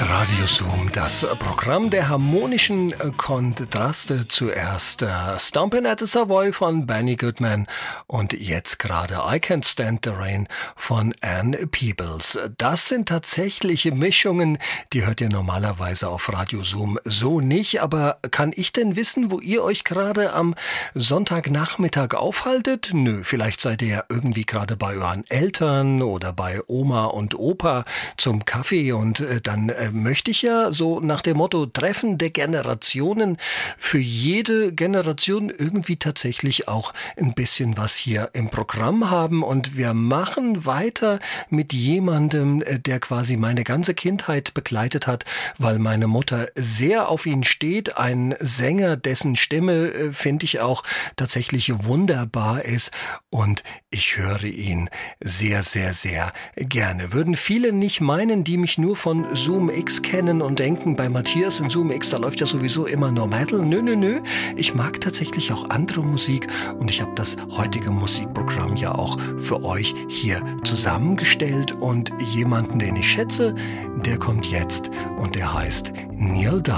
Radio Zoom, das Programm der harmonischen Kontraste. Zuerst Stompin' at the Savoy von Benny Goodman und jetzt gerade I Can't Stand the Rain von Ann Peebles. Das sind tatsächliche Mischungen, die hört ihr normalerweise auf Radio Zoom so nicht, aber kann ich denn wissen, wo ihr euch gerade am Sonntagnachmittag aufhaltet? Nö, vielleicht seid ihr ja irgendwie gerade bei euren Eltern oder bei Oma und Opa zum Kaffee und dann möchte ich ja so nach dem Motto Treffen der Generationen für jede Generation irgendwie tatsächlich auch ein bisschen was hier im Programm haben und wir machen weiter mit jemandem, der quasi meine ganze Kindheit begleitet hat, weil meine Mutter sehr auf ihn steht, ein Sänger, dessen Stimme finde ich auch tatsächlich wunderbar ist und ich höre ihn sehr, sehr, sehr gerne. Würden viele nicht meinen, die mich nur von Zoom X kennen und denken, bei Matthias in Zoom X, da läuft ja sowieso immer nur Metal. Nö. Ich mag tatsächlich auch andere Musik und ich habe das heutige Musikprogramm ja auch für euch hier zusammengestellt und jemanden, den ich schätze, der kommt jetzt und der heißt Neil Diamond.